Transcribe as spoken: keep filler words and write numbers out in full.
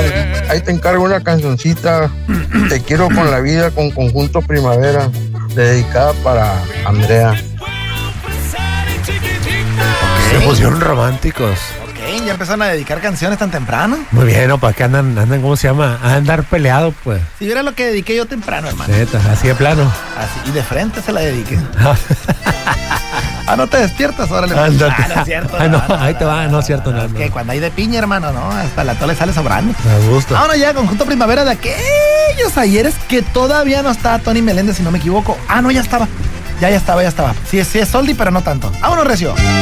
Oye, ahí te encargo una cancioncita. Te quiero con la vida con Conjunto Primavera, dedicada para Andrea. Se pusieron románticos. Ok, ya empezaron a dedicar canciones tan temprano. Muy bien, ¿no? ¿Para qué andan, andan, cómo se llama? A andar peleados, pues. Si viera lo que dediqué yo temprano, hermano. Neta, así de plano. Así, y de frente se la dediqué. Ah, no te despiertas, órale. Ándate. Ah, no es cierto. Ah, no, no, no, ahí te va, no es cierto, no. Es que cuando hay de piña, hermano, no, hasta la tole sale sobrando. Me gusta. Vámonos ya, Conjunto Primavera de aquellos ayeres que todavía no está Tony Meléndez, si no me equivoco. Ah, no, ya estaba. Ya, ya estaba, ya estaba. Sí, sí es Soldi, pero no tanto. Vámonos, recio.